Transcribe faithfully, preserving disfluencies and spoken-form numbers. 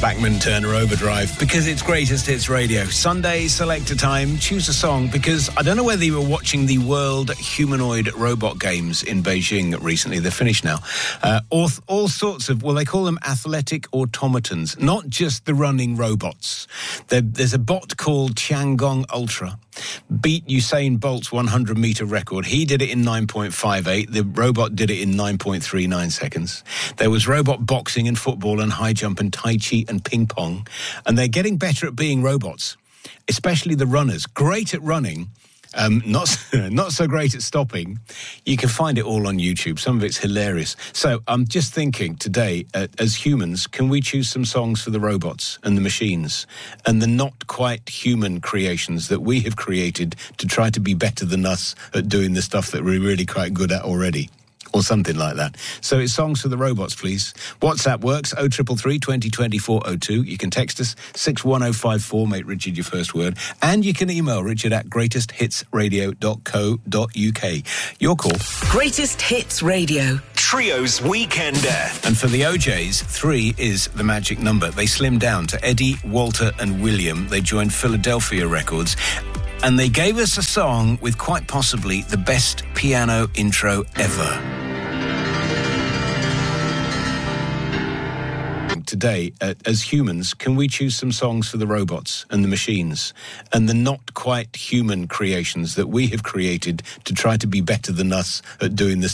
Bachman Turner Overdrive, because it's Greatest Hits Radio. Sunday selector time. Choose a song, because I don't know whether you were watching the World Humanoid Robot Games in Beijing recently. They're finished now. Uh, all, all sorts of, well, they call them athletic automatons, not just the running robots. There, there's a bot called Tiangong Ultra. Beat Usain Bolt's one hundred metre record. He did it in nine point five eight. The robot did it in nine point three nine seconds. There was robot boxing and football and high jump and tai chi and ping pong. And they're getting better at being robots, especially the runners. Great at running, um, not, not so great at stopping. You can find it all on YouTube. Some of it's hilarious. So I'm just thinking today, uh, as humans, can we choose some songs for the robots and the machines and the not quite human creations that we have created to try to be better than us at doing the stuff that we're really quite good at already? Or something like that. So it's songs for the robots, please. WhatsApp works, oh three three three, twenty, twenty-four oh two. You can text us, six one oh five four, make Richard your first word. And you can email Richard at greatest hits radio dot co dot uk. Your call. Greatest Hits Radio. Trio's Weekender. And for the O Js, three is the magic number. They slimmed down to Eddie, Walter and William. They joined Philadelphia Records. And they gave us a song with quite possibly the best piano intro ever. Today, uh, as humans, can we choose some songs for the robots and the machines and the not quite human creations that we have created to try to be better than us at doing this